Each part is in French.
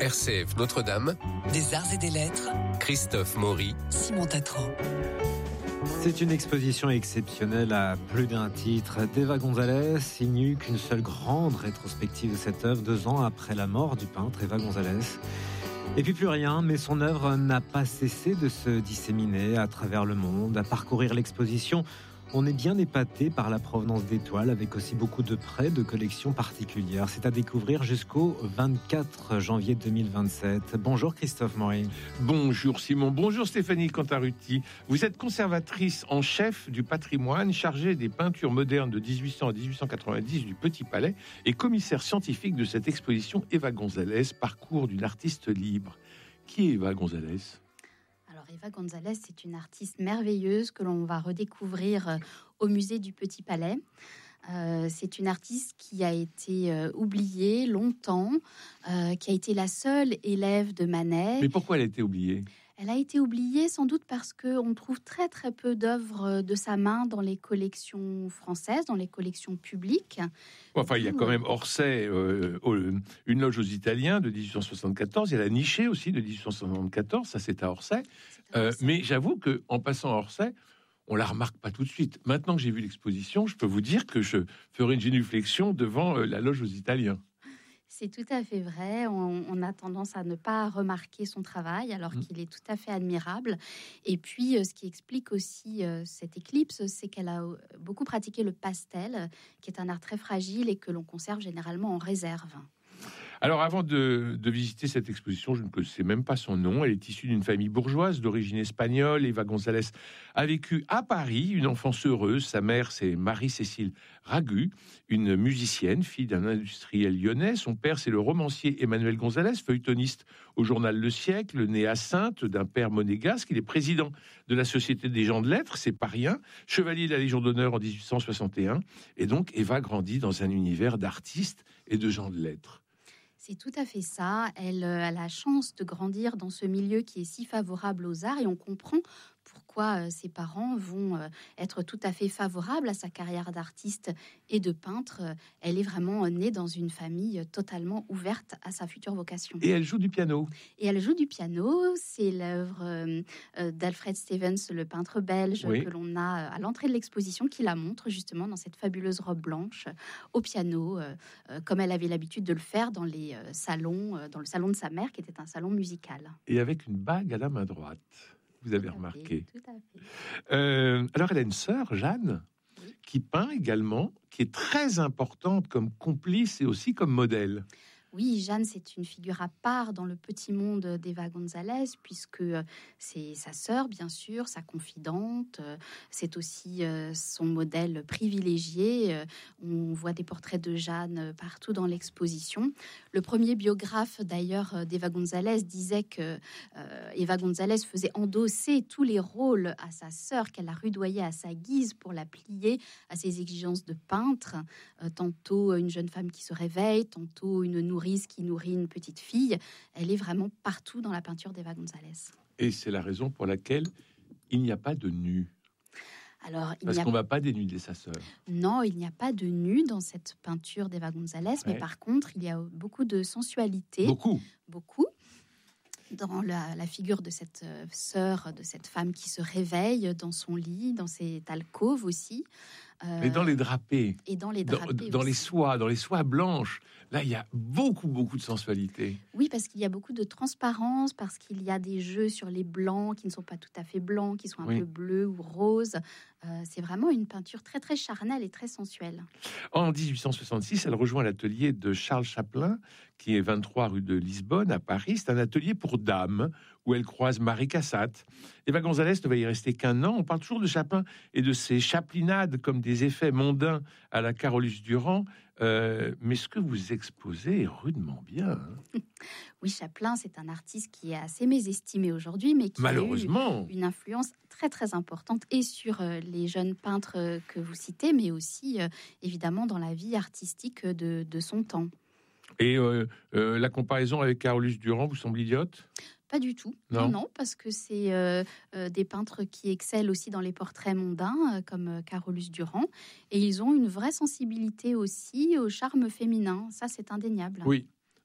RCF Notre-Dame, des arts et des lettres, Christophe Maury, Simon Tatran. C'est une exposition exceptionnelle à plus d'un titre. d'Eva González, il n'y eut qu'une seule grande rétrospective de cette œuvre, 2 ans après la mort du peintre Eva González. Et puis plus rien, mais son œuvre n'a pas cessé de se disséminer à travers le monde. À parcourir l'exposition, on est bien épaté par la provenance des toiles, avec aussi beaucoup de prêts de collections particulières. C'est à découvrir jusqu'au 24 janvier 2027. Bonjour Christophe Maury. Bonjour Simon, bonjour Stéphanie Cantarutti. Vous êtes conservatrice en chef du patrimoine, chargée des peintures modernes de 1800 à 1890 du Petit Palais et commissaire scientifique de cette exposition Eva González, parcours d'une artiste libre. Qui est Eva González ? Alors Eva González, c'est une artiste merveilleuse que l'on va redécouvrir au musée du Petit Palais. C'est une artiste qui a été oubliée longtemps, qui a été la seule élève de Manet. Mais pourquoi elle a été oubliée ? Elle a été oubliée sans doute parce qu'on trouve très très peu d'œuvres de sa main dans les collections françaises, dans les collections publiques. Enfin, il y a quand même Orsay, une loge aux Italiens de 1874. Il y a la Nichée aussi de 1874, ça c'est à Orsay. Mais j'avoue qu'en passant à Orsay, on la remarque pas tout de suite. Maintenant que j'ai vu l'exposition, je peux vous dire que je ferai une génuflexion devant la loge aux Italiens. C'est tout à fait vrai. On a tendance à ne pas remarquer son travail alors qu'il est tout à fait admirable. Et puis, ce qui explique aussi cette éclipse, c'est qu'elle a beaucoup pratiqué le pastel, qui est un art très fragile et que l'on conserve généralement en réserve. Alors, avant de visiter cette exposition, je ne connaissais même pas son nom. Elle est issue d'une famille bourgeoise d'origine espagnole. Eva González a vécu à Paris une enfance heureuse. Sa mère, c'est Marie-Cécile Ragu, une musicienne, fille d'un industriel lyonnais. Son père, c'est le romancier Emmanuel González, feuilletoniste au journal Le Siècle, né à Saintes, d'un père monégasque. Il est président de la Société des gens de lettres, c'est pas rien. Chevalier de la Légion d'honneur en 1861. Et donc, Eva grandit dans un univers d'artistes et de gens de lettres. C'est tout à fait ça. Elle a la chance de grandir dans ce milieu qui est si favorable aux arts et on comprend pourquoi ses parents vont être tout à fait favorables à sa carrière d'artiste et de peintre. Elle est vraiment née dans une famille totalement ouverte à sa future vocation. Et elle joue du piano. C'est l'œuvre d'Alfred Stevens, le peintre belge, que l'on a à l'entrée de l'exposition, qui la montre justement dans cette fabuleuse robe blanche au piano, comme elle avait l'habitude de le faire dans les salons, dans le salon de sa mère, qui était un salon musical. Et avec une bague à la main droite. Vous avez remarqué. Tout à fait. Alors, elle a une sœur, Jeanne, qui peint également, qui est très importante comme complice et aussi comme modèle. Oui, Jeanne, c'est une figure à part dans le petit monde d'Eva González, puisque c'est sa sœur, bien sûr, sa confidente. C'est aussi son modèle privilégié. On voit des portraits de Jeanne partout dans l'exposition. Le premier biographe, d'ailleurs, d'Eva González disait que Eva González faisait endosser tous les rôles à sa sœur, qu'elle a rudoyé à sa guise pour la plier à ses exigences de peintre. Tantôt une jeune femme qui se réveille, tantôt une nourrice qui nourrit une petite fille. Elle est vraiment partout dans la peinture d'Eva González. Et c'est la raison pour laquelle il n'y a pas de nu. Alors, Parce qu'on ne va pas dénuder sa sœur. Non, il n'y a pas de nu dans cette peinture d'Eva González, mais par contre, il y a beaucoup de sensualité. Beaucoup. Dans la figure de cette sœur, de cette femme qui se réveille dans son lit, dans cette alcôve aussi. Et dans les drapés. Dans les soies blanches. Là, il y a beaucoup de sensualité. Oui, parce qu'il y a beaucoup de transparence, parce qu'il y a des jeux sur les blancs qui ne sont pas tout à fait blancs, qui sont un peu bleus ou roses. C'est vraiment une peinture très, très charnelle et très sensuelle. En 1866, elle rejoint l'atelier de Charles Chaplin, qui est 23 rue de Lisbonne, à Paris. C'est un atelier pour dames, où elle croise Marie Cassatt. Eva González ne va y rester qu'un an. On parle toujours de Chaplin et de ses chaplinades comme des effets mondains à la Carolus-Duran. Mais ce que vous exposez est rudement bien. Oui, Chaplin, c'est un artiste qui est assez mésestimé aujourd'hui, mais qui malheureusement a eu une influence très, très importante et sur les jeunes peintres que vous citez, mais aussi, évidemment, dans la vie artistique de son temps. Et la comparaison avec Carolus-Duran vous semble idiote ? Pas du tout. Non, parce que c'est des peintres qui excellent aussi dans les portraits mondains, comme Carolus-Duran. Et ils ont une vraie sensibilité aussi au charme féminin. Ça, c'est indéniable. Oui.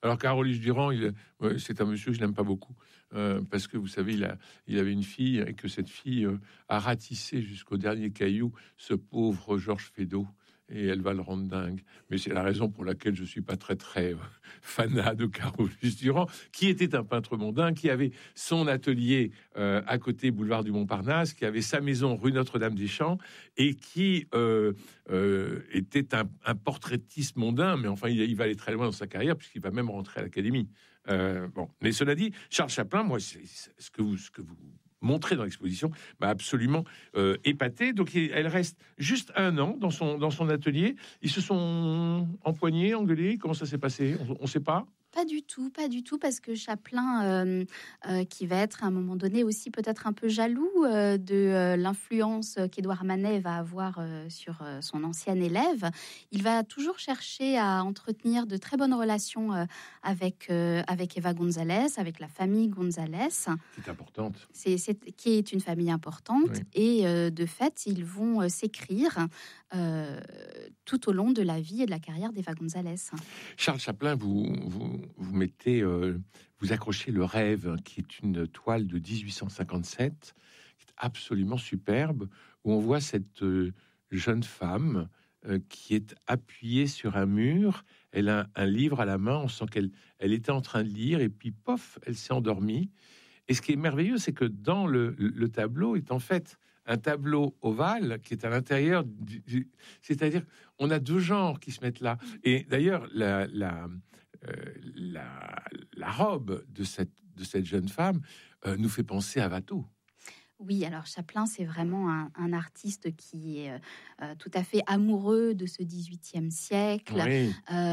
Alors, Caroline Durand, c'est un monsieur que je n'aime pas beaucoup. Parce que, vous savez, il avait une fille et que cette fille a ratissé jusqu'au dernier caillou ce pauvre Georges Feydeau. Et elle va le rendre dingue. Mais c'est la raison pour laquelle je suis pas très fanat de Carolus Durand, qui était un peintre mondain, qui avait son atelier à côté boulevard du Montparnasse, qui avait sa maison rue Notre-Dame-des-Champs et qui était un portraitiste mondain. Mais enfin, il va aller très loin dans sa carrière puisqu'il va même rentrer à l'Académie. Bon, mais cela dit, Charles Chaplin, moi, c'est ce que vous montré dans l'exposition, m'a absolument épaté. Donc, elle reste juste 1 an dans son atelier. Ils se sont empoignés, engueulés. Comment ça s'est passé? On ne sait pas. Pas du tout, parce que Chaplin, qui va être à un moment donné aussi peut-être un peu jaloux de l'influence qu'Édouard Manet va avoir sur son ancien élève, il va toujours chercher à entretenir de très bonnes relations avec Eva González, avec la famille González. C'est importante. Qui est une famille importante, oui. Et de fait, ils vont s'écrire tout au long de la vie et de la carrière d'Eva González. Charles Chaplin, vous mettez, vous accrochez Le Rêve, qui est une toile de 1857, qui est absolument superbe, où on voit cette jeune femme qui est appuyée sur un mur. Elle a un livre à la main, on sent qu'elle était en train de lire, et puis pof, elle s'est endormie. Et ce qui est merveilleux, c'est que dans le tableau est en fait un tableau ovale qui est à l'intérieur c'est-à-dire on a 2 genres qui se mettent là. Et d'ailleurs la robe de cette jeune femme nous fait penser à Watteau. Oui, alors Chaplin, c'est vraiment un artiste qui est tout à fait amoureux de ce XVIIIe siècle. Oui.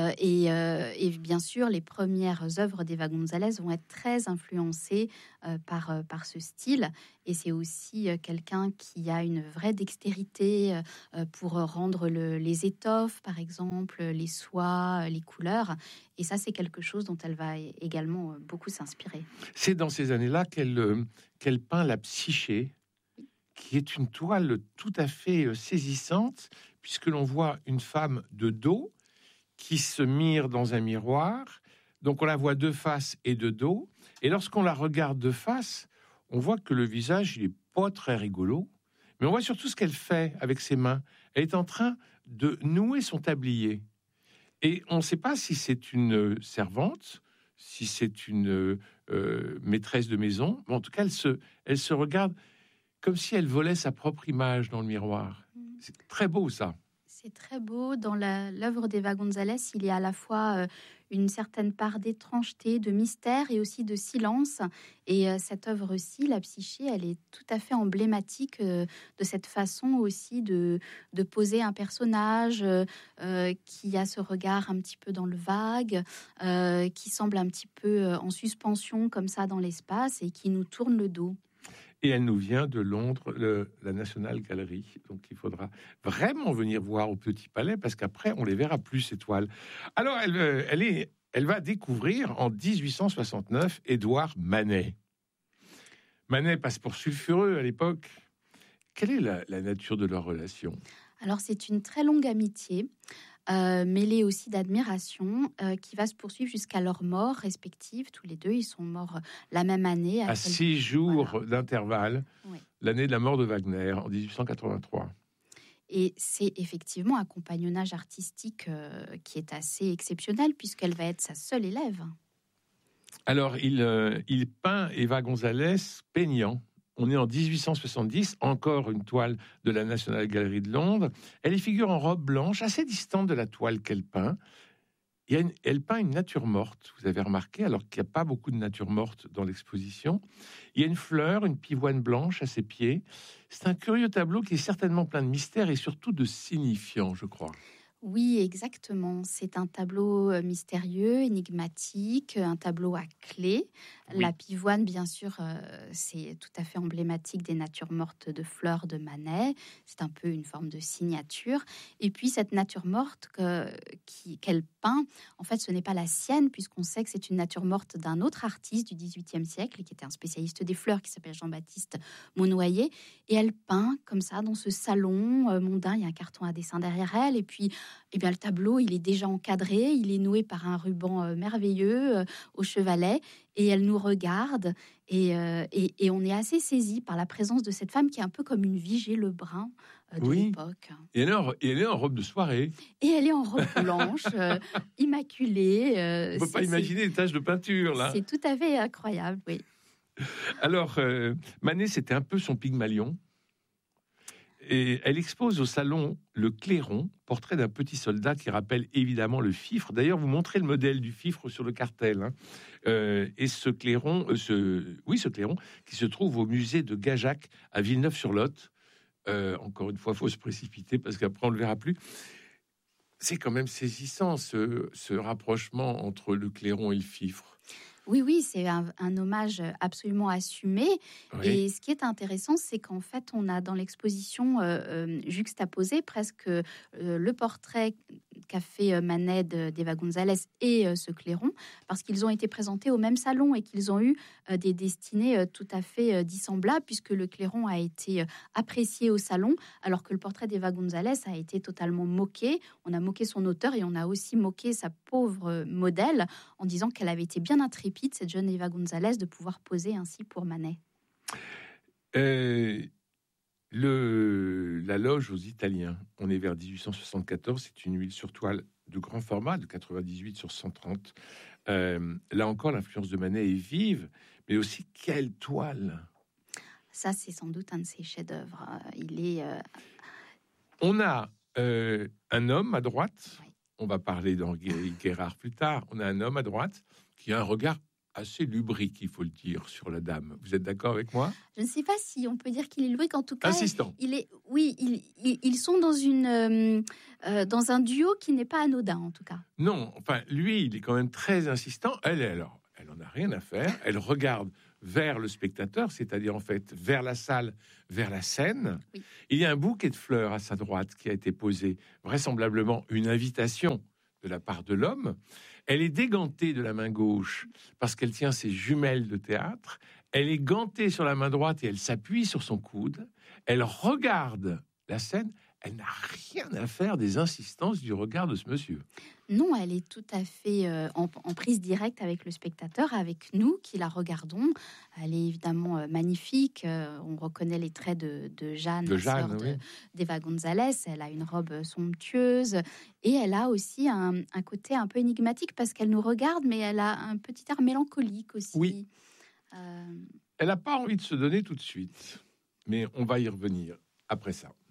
Et bien sûr, les premières œuvres d'Eva González vont être très influencées par ce style. Et c'est aussi quelqu'un qui a une vraie dextérité pour rendre les étoffes, par exemple, les soies, les couleurs. Et ça, c'est quelque chose dont elle va également beaucoup s'inspirer. C'est dans ces années-là qu'elle peint La Psyché, qui est une toile tout à fait saisissante, puisque l'on voit une femme de dos qui se mire dans un miroir. Donc on la voit de face et de dos. Et lorsqu'on la regarde de face, on voit que le visage, il est pas très rigolo. Mais on voit surtout ce qu'elle fait avec ses mains. Elle est en train de nouer son tablier. Et on ne sait pas si c'est une servante, si c'est une maîtresse de maison. Mais en tout cas, elle se regarde comme si elle volait sa propre image dans le miroir. C'est très beau, ça. C'est très beau. Dans l'œuvre d'Eva González, il y a à la fois une certaine part d'étrangeté, de mystère et aussi de silence. Et cette œuvre-ci, La Psyché, elle est tout à fait emblématique de cette façon aussi de poser un personnage qui a ce regard un petit peu dans le vague, qui semble un petit peu en suspension comme ça dans l'espace et qui nous tourne le dos. Et elle nous vient de Londres, la National Gallery. Donc, il faudra vraiment venir voir au Petit Palais, parce qu'après, on les verra plus, ces toiles. Alors, elle va découvrir, en 1869, Édouard Manet. Manet passe pour sulfureux à l'époque. Quelle est la nature de leur relation? Alors, c'est une très longue amitié, mêlée aussi d'admiration, qui va se poursuivre jusqu'à leur mort respective. Tous les deux, ils sont morts la même année. À 6 jours voilà. d'intervalle, oui. L'année de la mort de Wagner, en 1883. Et c'est effectivement un compagnonnage artistique qui est assez exceptionnel, puisqu'elle va être sa seule élève. Alors, il peint Eva González peignant. On est en 1870, encore une toile de la National Gallery de Londres. Elle y figure en robe blanche, assez distante de la toile qu'elle peint. Elle peint une nature morte, vous avez remarqué, alors qu'il n'y a pas beaucoup de nature morte dans l'exposition. Il y a une fleur, une pivoine blanche à ses pieds. C'est un curieux tableau qui est certainement plein de mystères et surtout de signifiants, je crois. Oui, exactement. C'est un tableau mystérieux, énigmatique, un tableau à clé. Oui. La pivoine, bien sûr, c'est tout à fait emblématique des natures mortes de fleurs de Manet. C'est un peu une forme de signature. Et puis, cette nature morte qu'elle peint, en fait, ce n'est pas la sienne, puisqu'on sait que c'est une nature morte d'un autre artiste du XVIIIe siècle, qui était un spécialiste des fleurs, qui s'appelle Jean-Baptiste Monnoyer. Et elle peint comme ça, dans ce salon mondain. Il y a un carton à dessin derrière elle. Et puis, Eh bien, le tableau, il est déjà encadré, il est noué par un ruban merveilleux au chevalet, et elle nous regarde, et on est assez saisi par la présence de cette femme qui est un peu comme une Vigée Lebrun de Oui. l'époque. Et elle est en robe de soirée. Et elle est en robe blanche, immaculée. On ne peut pas imaginer les taches de peinture, là. C'est tout à fait incroyable, oui. Alors, Manet, c'était un peu son Pygmalion. Et elle expose au salon le Clairon, portrait d'un petit soldat qui rappelle évidemment le fifre. D'ailleurs, vous montrez le modèle du fifre sur le cartel. Hein. Et ce Clairon, ce Clairon, qui se trouve au musée de Gajac à Villeneuve-sur-Lot. Encore une fois, il faut se précipiter parce qu'après, on ne le verra plus. C'est quand même saisissant, ce rapprochement entre le Clairon et le fifre. Oui, c'est un hommage absolument assumé. Oui. Et ce qui est intéressant, c'est qu'en fait, on a dans l'exposition juxtaposé presque le portrait qu'a fait Manet d'Eva González et ce Clairon, parce qu'ils ont été présentés au même salon et qu'ils ont eu des destinées tout à fait dissemblables, puisque le Clairon a été apprécié au salon, alors que le portrait d'Eva González a été totalement moqué. On a moqué son auteur et on a aussi moqué sa pauvre modèle en disant qu'elle avait été bien intrépide, cette jeune Eva González, de pouvoir poser ainsi pour Manet. La loge aux Italiens, on est vers 1874, c'est une huile sur toile de grand format, de 98 sur 130. Là encore, l'influence de Manet est vive, mais aussi quelle toile! Ça, c'est sans doute un de ses chefs-d'œuvre. On a un homme à droite, Oui. on va parler d'Henri Guérard plus tard, on a un homme à droite qui a un regard assez lubrique, il faut le dire, sur la dame. Vous êtes d'accord avec moi? Je ne sais pas si on peut dire qu'il est lubrique, en tout cas. Insistant. Ils sont dans un duo qui n'est pas anodin, en tout cas. Non, enfin, lui, il est quand même très insistant. Elle en a rien à faire. Elle regarde vers le spectateur, c'est-à-dire en fait vers la salle, vers la scène. Oui. Il y a un bouquet de fleurs à sa droite qui a été posé, vraisemblablement une invitation de la part de l'homme. Elle est dégantée de la main gauche parce qu'elle tient ses jumelles de théâtre. Elle est gantée sur la main droite et elle s'appuie sur son coude. Elle regarde la scène. Elle n'a rien à faire des insistances du regard de ce monsieur. Non, elle est tout à fait en prise directe avec le spectateur, avec nous qui la regardons. Elle est évidemment magnifique. On reconnaît les traits de Jeanne, la sœur oui. d'Eva González. Elle a une robe somptueuse et elle a aussi un côté un peu énigmatique parce qu'elle nous regarde, mais elle a un petit air mélancolique aussi. Oui. Elle n'a pas envie de se donner tout de suite, mais on va y revenir après ça.